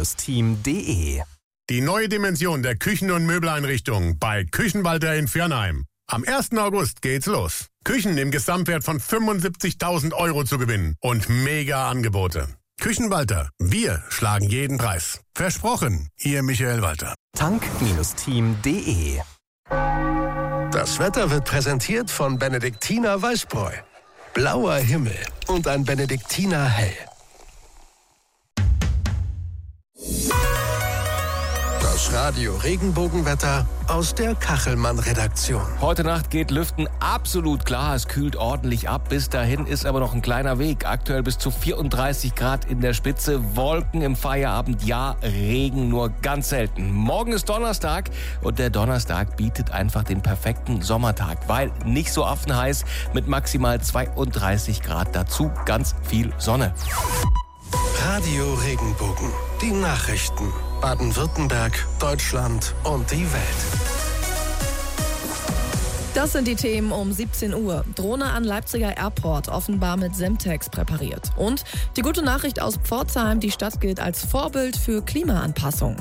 tank-team.de. Die neue Dimension der Küchen- und Möbeleinrichtungen bei Küchenwalter in Viernheim. Am 1. August geht's los. Küchen im Gesamtwert von 75.000 € zu gewinnen und mega Angebote. Küchenwalter, wir schlagen jeden Preis. Versprochen, Ihr Michael Walter. tank-team.de. Das Wetter wird präsentiert von Benediktiner Weißbräu. Blauer Himmel und ein Benediktiner Hell. Das Radio Regenbogenwetter aus der Kachelmann-Redaktion. Heute Nacht geht Lüften absolut klar. Es kühlt ordentlich ab. Bis dahin ist aber noch ein kleiner Weg. Aktuell bis zu 34 Grad in der Spitze. Wolken im Feierabend. Ja, Regen nur ganz selten. Morgen ist Donnerstag und der Donnerstag bietet einfach den perfekten Sommertag, weil nicht so affenheiß mit maximal 32 Grad. Dazu ganz viel Sonne. Radio Regenbogen. Die Nachrichten. Baden-Württemberg, Deutschland und die Welt. Das sind die Themen um 17 Uhr. Drohne an Leipziger Airport, offenbar mit Semtex präpariert. Und die gute Nachricht aus Pforzheim, die Stadt gilt als Vorbild für Klimaanpassung.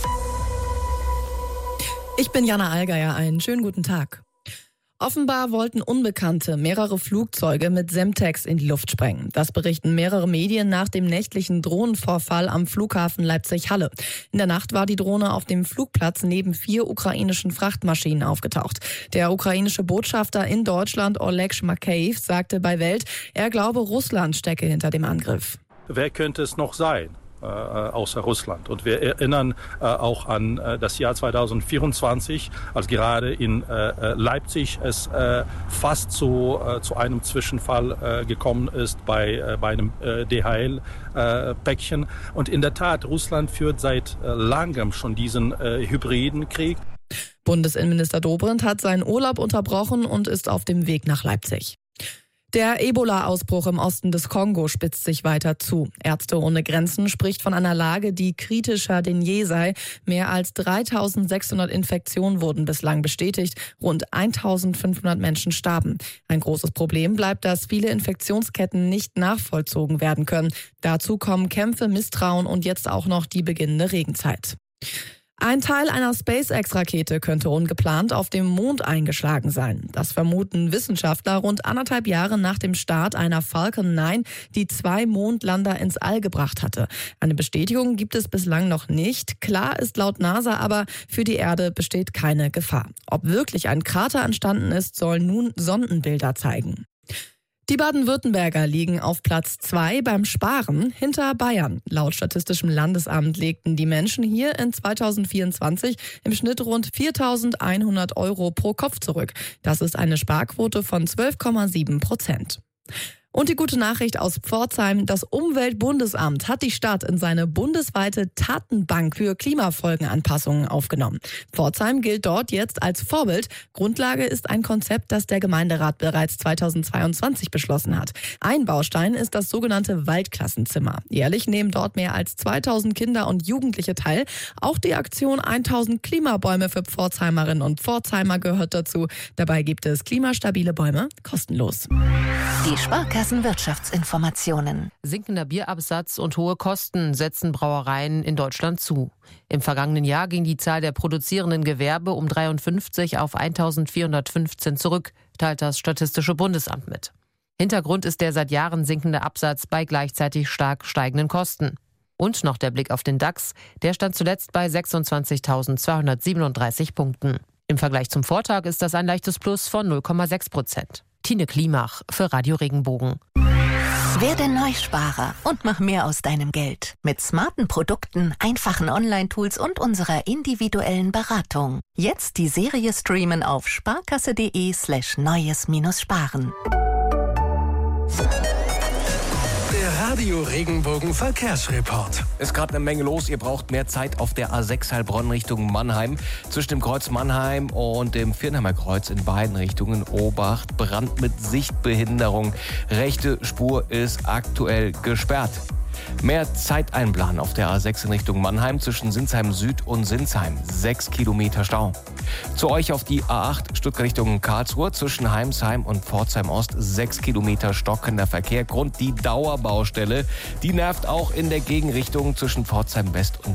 Ich bin Jana Allgeier, einen schönen guten Tag. Offenbar wollten Unbekannte mehrere Flugzeuge mit Semtex in die Luft sprengen. Das berichten mehrere Medien nach dem nächtlichen Drohnenvorfall am Flughafen Leipzig-Halle. In der Nacht war die Drohne auf dem Flugplatz neben 4 ukrainischen Frachtmaschinen aufgetaucht. Der ukrainische Botschafter in Deutschland, Oleg Shmakeev, sagte bei Welt, er glaube, Russland stecke hinter dem Angriff. Wer könnte es noch sein? Außer Russland. Und wir erinnern auch an das Jahr 2024, als gerade in Leipzig es fast zu einem Zwischenfall gekommen ist bei einem DHL-Päckchen. Und in der Tat, Russland führt seit langem schon diesen hybriden Krieg. Bundesinnenminister Dobrindt hat seinen Urlaub unterbrochen und ist auf dem Weg nach Leipzig. Der Ebola-Ausbruch im Osten des Kongo spitzt sich weiter zu. Ärzte ohne Grenzen spricht von einer Lage, die kritischer denn je sei. Mehr als 3.600 Infektionen wurden bislang bestätigt. Rund 1.500 Menschen starben. Ein großes Problem bleibt, dass viele Infektionsketten nicht nachvollzogen werden können. Dazu kommen Kämpfe, Misstrauen und jetzt auch noch die beginnende Regenzeit. Ein Teil einer SpaceX-Rakete könnte ungeplant auf dem Mond eingeschlagen sein. Das vermuten Wissenschaftler rund 1,5 Jahre nach dem Start einer Falcon 9, die 2 Mondlander ins All gebracht hatte. Eine Bestätigung gibt es bislang noch nicht. Klar ist laut NASA aber, für die Erde besteht keine Gefahr. Ob wirklich ein Krater entstanden ist, sollen nun Sondenbilder zeigen. Die Baden-Württemberger liegen auf Platz 2 beim Sparen hinter Bayern. Laut Statistischem Landesamt legten die Menschen hier in 2024 im Schnitt rund 4.100 € pro Kopf zurück. Das ist eine Sparquote von 12,7%. Und die gute Nachricht aus Pforzheim, das Umweltbundesamt hat die Stadt in seine bundesweite Datenbank für Klimafolgenanpassungen aufgenommen. Pforzheim gilt dort jetzt als Vorbild. Grundlage ist ein Konzept, das der Gemeinderat bereits 2022 beschlossen hat. Ein Baustein ist das sogenannte Waldklassenzimmer. Jährlich nehmen dort mehr als 2.000 Kinder und Jugendliche teil. Auch die Aktion 1.000 Klimabäume für Pforzheimerinnen und Pforzheimer gehört dazu. Dabei gibt es klimastabile Bäume kostenlos. Die Sparkassenwirtschaftsinformationen. Sinkender Bierabsatz und hohe Kosten setzen Brauereien in Deutschland zu. Im vergangenen Jahr ging die Zahl der produzierenden Gewerbe um 53 auf 1.415 zurück, teilt das Statistische Bundesamt mit. Hintergrund ist der seit Jahren sinkende Absatz bei gleichzeitig stark steigenden Kosten. Und noch der Blick auf den DAX, der stand zuletzt bei 26.237 Punkten. Im Vergleich zum Vortag ist das ein leichtes Plus von 0,6%. Tine Klimach für Radio Regenbogen. Werde Neusparer und mach mehr aus deinem Geld. Mit smarten Produkten, einfachen Online-Tools und unserer individuellen Beratung. Jetzt die Serie streamen auf sparkasse.de/neues-sparen. Der Radio Regenbogen Verkehrsreport. Ist gerade eine Menge los. Ihr braucht mehr Zeit auf der A6 Heilbronn Richtung Mannheim. Zwischen dem Kreuz Mannheim und dem Viernheimer Kreuz in beiden Richtungen. Obacht, Brand mit Sichtbehinderung. Rechte Spur ist aktuell gesperrt. Mehr Zeit einplanen auf der A6 in Richtung Mannheim zwischen Sinsheim Süd und Sinsheim. 6 Kilometer Stau. Zu euch auf die A8 Stuttgart Richtung Karlsruhe zwischen Heimsheim und Pforzheim Ost. 6 Kilometer stockender Verkehr. Grund die Dauerbaustelle. Die nervt auch in der Gegenrichtung zwischen Pforzheim West und